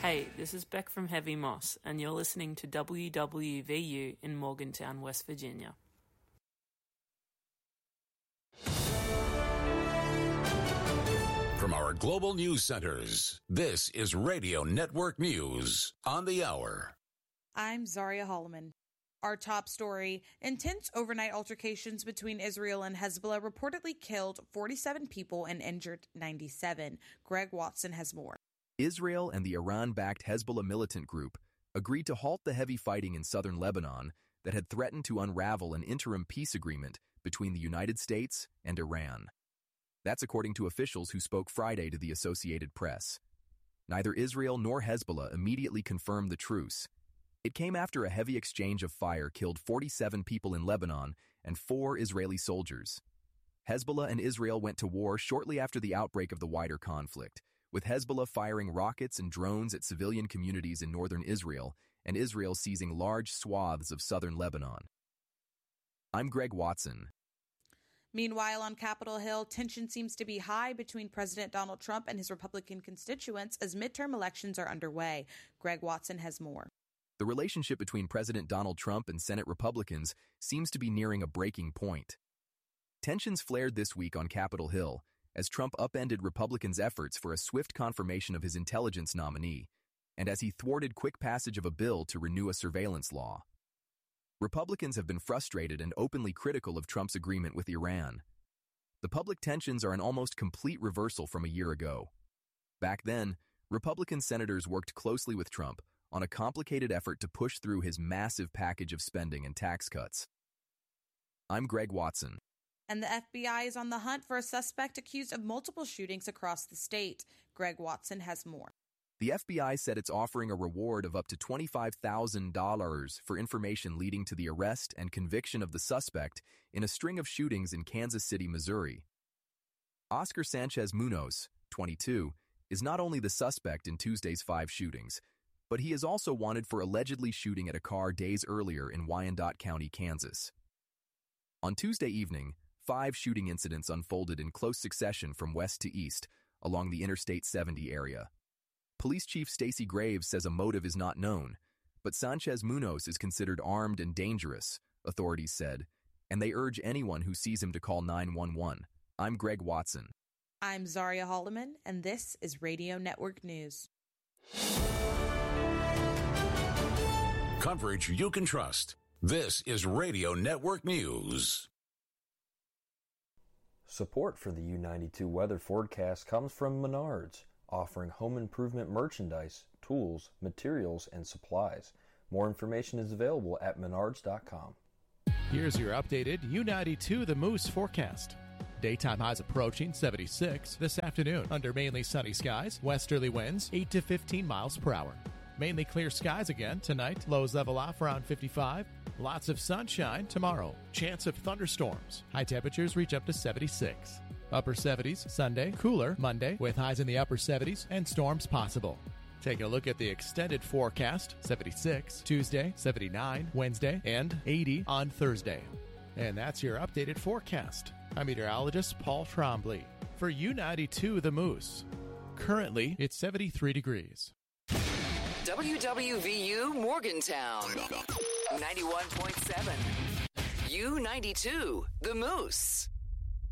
Hey, this is Beck from Heavy Moss, and you're listening to WWVU in Morgantown, West Virginia. From our global news centers, this is Radio Network News on the Hour. I'm Zaria Holloman. Our top story, intense overnight altercations between Israel and Hezbollah reportedly killed 47 people and injured 97. Greg Watson has more. Israel and the Iran-backed Hezbollah militant group agreed to halt the heavy fighting in southern Lebanon that had threatened to unravel an interim peace agreement between the United States and Iran. That's according to officials who spoke Friday to the Associated Press. Neither Israel nor Hezbollah immediately confirmed the truce. It came after a heavy exchange of fire killed 47 people in Lebanon and 4 Israeli soldiers. Hezbollah and Israel went to war shortly after the outbreak of the wider conflict, with Hezbollah firing rockets and drones at civilian communities in northern Israel and Israel seizing large swaths of southern Lebanon. I'm Greg Watson. Meanwhile, on Capitol Hill, tension seems to be high between President Donald Trump and his Republican constituents as midterm elections are underway. Greg Watson has more. The relationship between President Donald Trump and Senate Republicans seems to be nearing a breaking point. Tensions flared this week on Capitol Hill as Trump upended Republicans' efforts for a swift confirmation of his intelligence nominee, and as he thwarted quick passage of a bill to renew a surveillance law. Republicans have been frustrated and openly critical of Trump's agreement with Iran. The public tensions are an almost complete reversal from a year ago. Back then, Republican senators worked closely with Trump on a complicated effort to push through his massive package of spending and tax cuts. I'm Greg Watson. And the FBI is on the hunt for a suspect accused of multiple shootings across the state. Greg Watson has more. The FBI said it's offering a reward of up to $25,000 for information leading to the arrest and conviction of the suspect in a string of shootings in Kansas City, Missouri. Oscar Sanchez Munoz, 22, is not only the suspect in Tuesday's 5 shootings, but he is also wanted for allegedly shooting at a car days earlier in Wyandotte County, Kansas. On Tuesday evening, 5 shooting incidents unfolded in close succession from west to east along the Interstate 70 area. Police Chief Stacey Graves says a motive is not known, but Sanchez Munoz is considered armed and dangerous, authorities said, and they urge anyone who sees him to call 911. I'm Greg Watson. I'm Zaria Holloman, and this is Radio Network News. Coverage you can trust. This is Radio Network News. Support for the U92 weather forecast comes from Menards, offering home improvement merchandise, tools, materials, and supplies. More information is available at menards.com. Here's your updated U92 The Moose forecast. Daytime highs approaching 76 this afternoon under mainly sunny skies, westerly winds 8 to 15 miles per hour. Mainly clear skies again tonight, lows level off around 55. Lots of sunshine tomorrow. Chance of thunderstorms. High temperatures reach up to 76. Upper 70s Sunday, cooler Monday with highs in the upper 70s and storms possible. Taking a look at the extended forecast, 76 Tuesday, 79 Wednesday, and 80 on Thursday. And that's your updated forecast. I'm meteorologist Paul Trombley for U92 The Moose. Currently, it's 73 degrees. WWVU Morgantown 91.7. U92 The Moose.